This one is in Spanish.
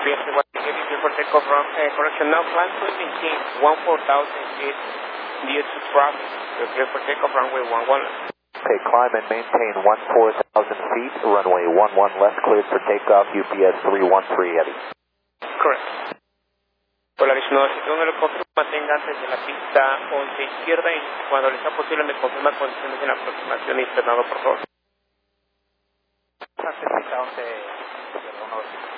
UPS 180 for takeoff run. Correction, now plan to maintain 14,000 feet due to traffic. Clear for takeoff runway 11. Okay, climb and maintain 14,000 feet, runway 11 left, cleared for takeoff, UPS 313 heavy. Correct. Polaris 971 helicóptero, mantenga antes de la pista 11 izquierda y cuando le sea posible me confirma condiciones en la aproximación internado, por favor. Pista 11 izquierda, 1